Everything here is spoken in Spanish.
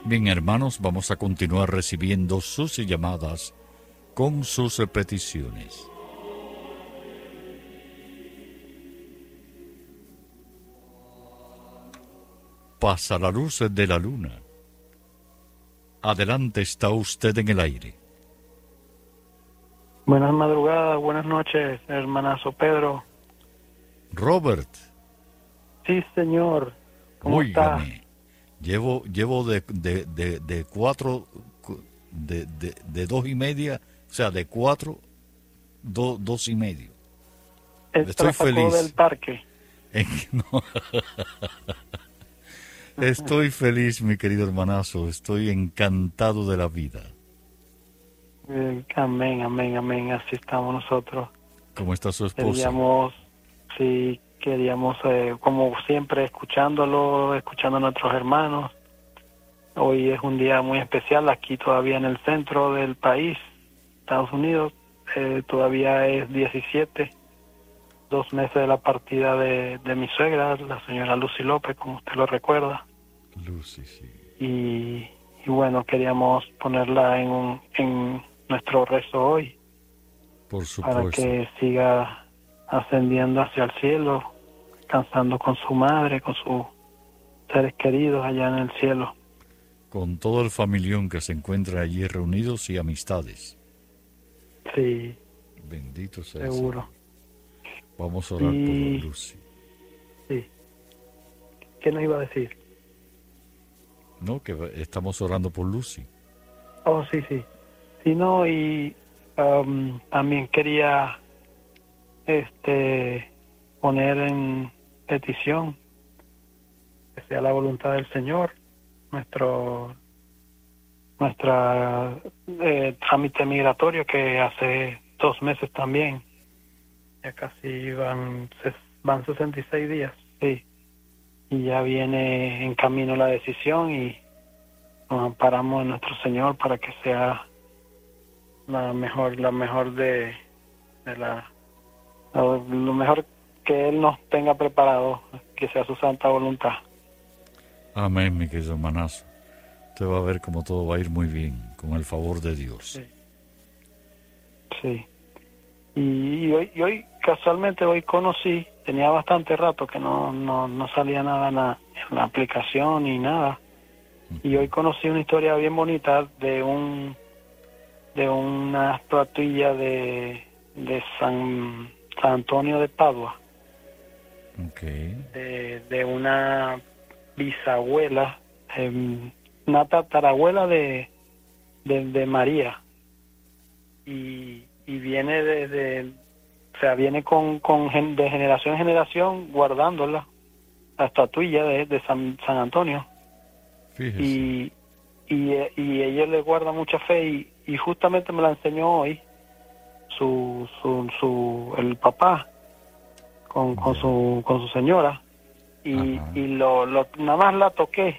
Bien, hermanos, vamos a continuar recibiendo sus llamadas con sus peticiones. Pasa la luz de la luna. Adelante, está usted en el aire. Buenas madrugadas, buenas noches, hermanazo Pedro. Robert. Sí, señor. ¿Cómo está? Óigame, llevo de cuatro, de 2:30, o sea, de 4, 2:30. Estoy Sacó del feliz. parque. No. Estoy feliz, mi querido hermanazo. Estoy encantado de la vida. Amén, amén, amén. Así estamos nosotros. ¿Cómo está su esposa? Queríamos, como siempre, escuchando a nuestros hermanos. Hoy es un día muy especial aquí todavía en el centro del país, Estados Unidos. Todavía es 17, 2 meses de la partida de mi suegra, la señora Lucy López, como usted lo recuerda. Lucy, sí. Y bueno, queríamos ponerla en nuestro rezo hoy. Por supuesto. Para que siga ascendiendo hacia el cielo, descansando con su madre, con sus seres queridos allá en el cielo. Con todo el familión que se encuentra allí reunidos y amistades. Sí. Bendito sea seguro. el Señor. Vamos a orar por Lucy. Sí. ¿Qué nos iba a decir? No, que estamos orando por Lucy. Oh, sí. Sí, no, y también quería poner en petición que sea la voluntad del Señor nuestra trámite migratorio, que hace 2 meses también, ya casi van 66 días, sí, y ya viene en camino la decisión, y nos amparamos en nuestro Señor para que sea lo mejor lo mejor que Él nos tenga preparado, que sea su santa voluntad. Amén, mi querido hermanazo. Usted va a ver cómo todo va a ir muy bien, con el favor de Dios. Sí. Y hoy casualmente conocí, tenía bastante rato que no salía nada en la aplicación ni nada. Y hoy conocí una historia bien bonita de una estatuilla de San Antonio de Padua. Okay. De una bisabuela, una tatarabuela de María, y viene viene de generación en generación guardándola, la estatuilla de San Antonio. Fíjese. Y ella le guarda mucha fe, y justamente me la enseñó hoy el papá con su señora, y nada más la toqué